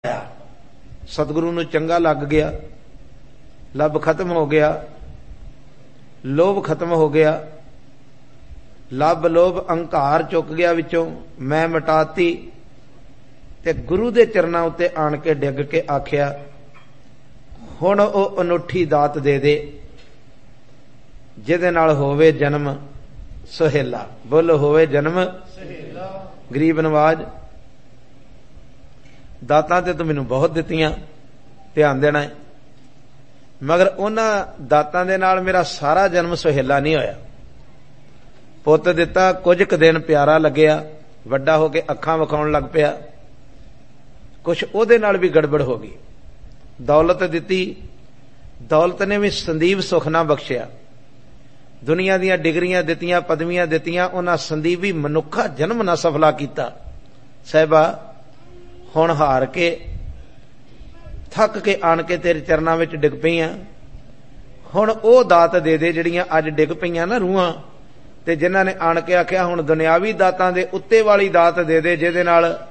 सतगुरु नूं चंगा लग गया, लब खत्म हो गया, लोभ खत्म हो गया, लब लोभ अंकार चुक गया विचों, मैं मिटाती ते गुरु दे चरनां उत्ते आण के डिग के आख्या हुण ओ अनूठी दात दे दे जिहदे नाल होवे जन्म सुहेला। बोलो होवे जन्म सुहेला। गरीब नवाज दातां ते तूं मैनूं बहुत दित्तियां, ध्यान देना है, मगर उन्हां दातां दे नाल मेरा सारा जन्म सुहेला नहीं होया। पुत दिता, कुछ क दिन प्यारा लग्या, वड्डा हो के अखां विखाउण लग पिया, कुछ ओहदे नाल भी गड़बड़ हो गई। दौलत दिती, दौलत ने भी संदीप सुख ना बख्शिया, दुनिया दीयां डिग्रियां दित्तियां, पदवियां दित्तियां, उन्हां संदीपी मनुखा जन्म ना सफला कीता। साहिबा हुण हार के थक के आण के तेरे चरनां विच डिग पईआं, हुण ओह दात दे दे जिहड़ियां अज डिग पईआं ना रूहां, ते जिन्हां ने आण के आख्या हुण दुनियावी दातां दे उत्ते वाली दात दे दे जिहदे नाल